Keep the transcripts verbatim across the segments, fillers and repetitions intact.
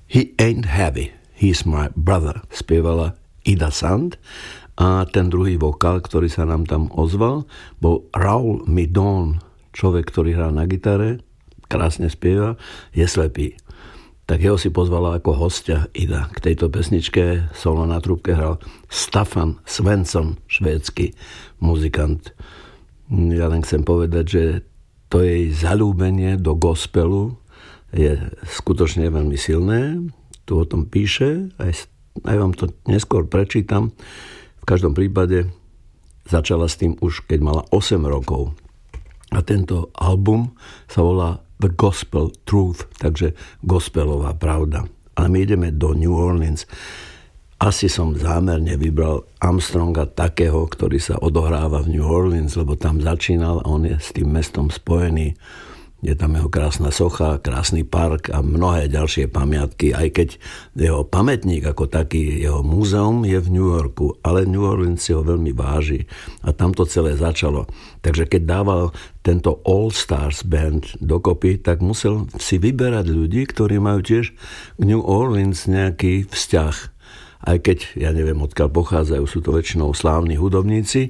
He ain't heavy, he's my brother, spievala Ida Sand. A ten druhý vokál, ktorý sa nám tam ozval, bol Raul Midon, človek, ktorý hrá na gitare, krásne spieva, je slepý. Tak jeho si pozvala ako hostia Ida. K tejto pesničke solo na trúbke hral Staffan Svensson, švédsky muzikant. Ja len chcem povedať, že to jej zaľúbenie do gospelu je skutočne veľmi silné. Tu o tom píše, aj, aj vám to neskôr prečítam. V každom prípade začala s tým už, keď mala osem rokov. A tento album sa volá The Gospel Truth, takže gospelová pravda. Ale my ideme do New Orleans. Asi som zámerne vybral Armstronga takého, ktorý sa odohráva v New Orleans, lebo tam začínal a on je s tým mestom spojený. Je tam jeho krásna socha, krásny park a mnohé ďalšie pamiatky, aj keď jeho pamätník ako taký, jeho múzeum je v New Yorku, ale New Orleans si ho veľmi váži a tam to celé začalo. Takže keď dával tento All Stars Band dokopy, tak musel si vyberať ľudí, ktorí majú tiež k New Orleans nejaký vzťah. Aj keď, ja neviem, odkiaľ pochádzajú, sú to väčšinou slávni hudobníci,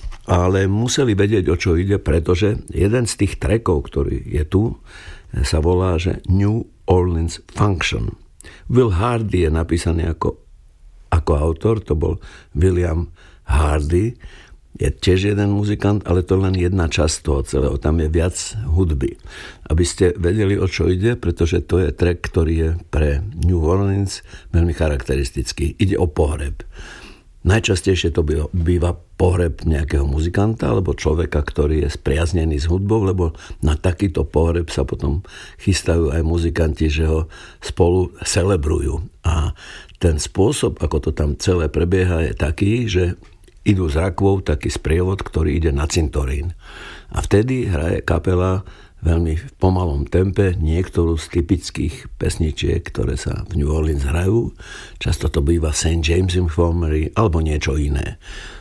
ale museli vedieť, o čo ide, pretože jeden z tých trackov, ktorý je tu, sa volá, že New Orleans Function. Will Hardy je napísaný ako, ako autor, to bol William Hardy, je tiež jeden muzikant, ale to len jedna časť toho celého, tam je viac hudby. Aby ste vedeli, o čo ide, pretože to je track, ktorý je pre New Orleans veľmi charakteristický. Ide o pohreb. Najčastejšie to býva pohreb nejakého muzikanta alebo človeka, ktorý je spriaznený s hudbou, lebo na takýto pohreb sa potom chystajú aj muzikanti, že ho spolu celebrujú. A ten spôsob, ako to tam celé prebieha, je taký, že idú z rakvou taký sprievod, ktorý ide na cintorín. A vtedy hraje kapela veľmi v pomalom tempe niektorú z typických pesničiek, ktoré sa v New Orleans hrajú. Často to býva Saint James Infirmary alebo niečo iné.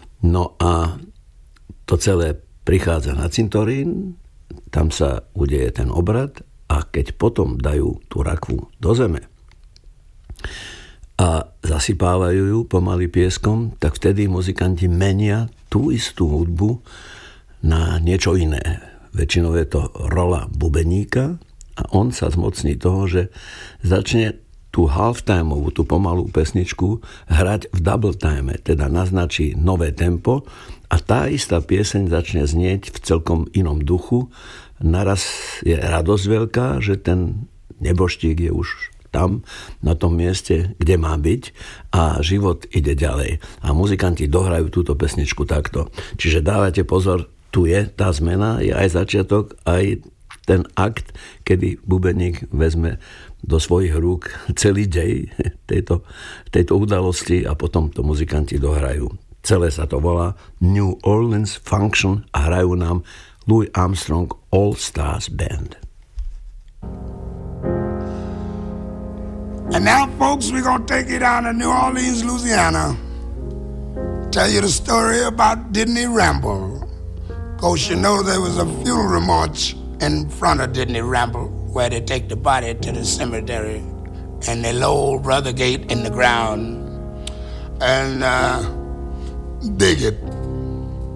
No a to celé prichádza na cintorín, tam sa udeje ten obrad a keď potom dajú tú rakvu do zeme a zasypávajú ju pomaly pieskom, tak vtedy muzikanti menia tú istú hudbu na niečo iné. Väčšinou je to rola bubeníka a on sa zmocní toho, že začne tú halftimeovú, tú pomalú pesničku hrať v double time, teda naznačí nové tempo a tá istá pieseň začne znieť v celkom inom duchu. Naraz je radosť veľká, že ten neboštík je už tam, na tom mieste, kde má byť a život ide ďalej. A muzikanti dohrajú túto pesničku takto. Čiže dávajte pozor, tu je tá zmena, je aj začiatok, aj ten akt, kedy bubeník vezme do svojich rúk celý dej tejto, tejto udalosti a potom to muzikanti dohrajú. Celé sa to volá New Orleans Function a hrajú nám Louis Armstrong All Stars Band. And now, folks, we're going to take you down to New Orleans, Louisiana. Tell you the story about Didney Ramble. Because you know there was a funeral march in front of Didney Ramble where they take the body to the cemetery and they lower Brother Gate in the ground and uh, dig it.